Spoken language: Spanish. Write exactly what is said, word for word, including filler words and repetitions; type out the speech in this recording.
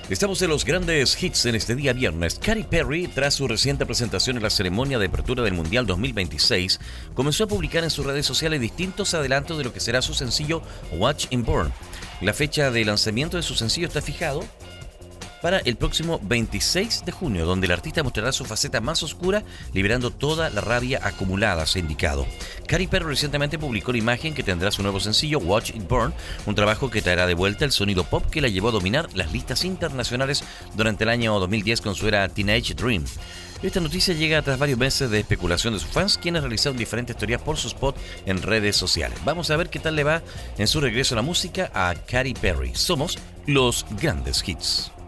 Estamos en los grandes hits en este día viernes. Katy Perry, tras su reciente presentación en la ceremonia de apertura del Mundial dos mil veintiséis, comenzó a publicar en sus redes sociales distintos adelantos de lo que será su sencillo Watch and Burn. La fecha de lanzamiento de su sencillo está fijado para el próximo veintiséis de junio, donde el artista mostrará su faceta más oscura, liberando toda la rabia acumulada, se ha indicado. Katy Perry recientemente publicó la imagen que tendrá su nuevo sencillo Watch It Burn, un trabajo que traerá de vuelta el sonido pop que la llevó a dominar las listas internacionales durante el año dos mil diez con su era Teenage Dream. Esta noticia llega tras varios meses de especulación de sus fans, quienes realizaron diferentes teorías por su spot en redes sociales. Vamos a ver qué tal le va en su regreso a la música a Katy Perry. Somos los grandes hits.